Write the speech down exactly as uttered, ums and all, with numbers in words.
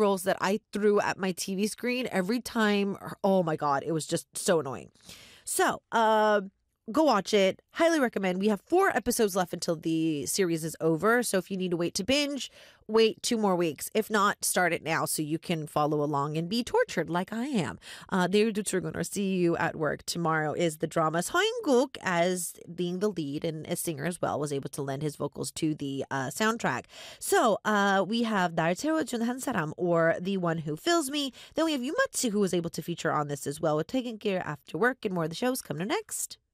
rolls that I threw at my T V screen every time. Oh my God, it was just so annoying. So, uh, go watch it. Highly recommend. We have four episodes left until the series is over. So if you need to wait to binge, wait two more weeks. If not, start it now so you can follow along and be tortured like I am. Uh, 내일 두출근을 see you at work. Tomorrow is the drama. 서인국, as being the lead and a singer as well, was able to lend his vocals to the uh, soundtrack. So uh, we have 날 채워준 한 사람, or The One Who Fills Me. Then we have Yumatsu, who was able to feature on this as well with Taking Care After Work, and more of the shows coming next.